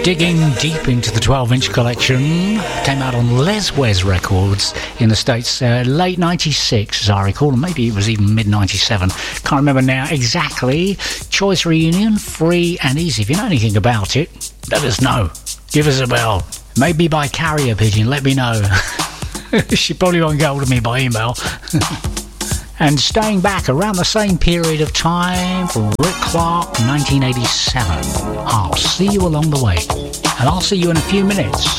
Digging deep into the 12-inch collection, came out on Les Wes Records in the States late 96, as I recall, and maybe it was even mid-97. Can't remember now exactly. Choice Reunion, free and easy. If you know anything about it, let us know. Give us a bell. Maybe by carrier pigeon, let me know. She probably won't get hold of me by email. And staying back around the same period of time, Rick Clark, 1987. I'll see you along the way. And I'll see you in a few minutes.